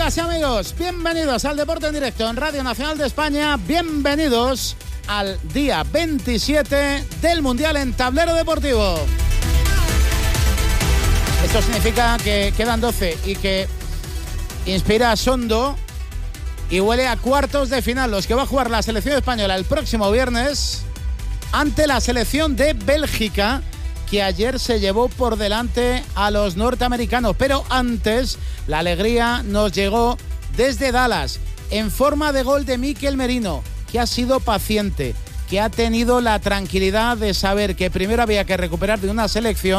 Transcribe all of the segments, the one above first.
Amigas y amigos, bienvenidos al Deporte en Directo en Radio Nacional de España. Bienvenidos al día 27 del Mundial en Tablero Deportivo. Esto significa que quedan 12 y que inspira Sondo y huele a cuartos de final, los que va a jugar la selección española el próximo viernes ante la selección de Bélgica, que ayer se llevó por delante a los norteamericanos. Pero antes, la alegría nos llegó desde Dallas, en forma de gol de Mikel Merino, que ha sido paciente, que ha tenido la tranquilidad de saber que primero había que recuperar de una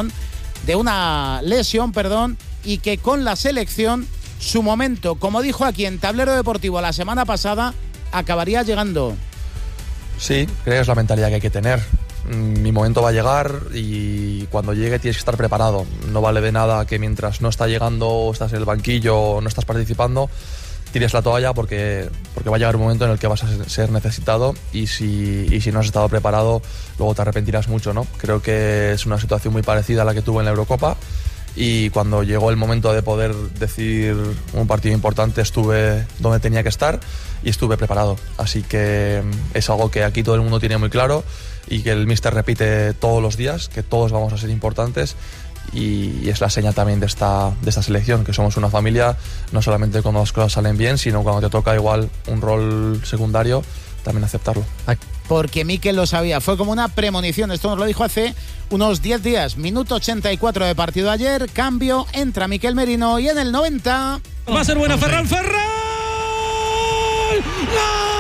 lesión, y que con la selección su momento, como dijo aquí en Tablero Deportivo la semana pasada, acabaría llegando. Sí, creo que es la mentalidad que hay que tener. Mi momento va a llegar y cuando llegue tienes que estar preparado. No vale de nada que mientras no está llegando, estás en el banquillo o no estás participando, tires la toalla porque va a llegar un momento en el que vas a ser necesitado y si no has estado preparado, luego te arrepentirás mucho, ¿no? Creo que es una situación muy parecida a la que tuve en la Eurocopa y cuando llegó el momento de poder decidir un partido importante estuve donde tenía que estar y estuve preparado. Así que es algo que aquí todo el mundo tiene muy claro y que el míster repite todos los días, que todos vamos a ser importantes y es la seña también de esta selección, que somos una familia, no solamente cuando las cosas salen bien, sino cuando te toca igual un rol secundario, también aceptarlo. Porque Mikel lo sabía, fue como una premonición, esto nos lo dijo hace unos 10 días, minuto 84 de partido ayer, cambio, entra Mikel Merino y en el 90... Va a ser buena Ferran, ¡gol!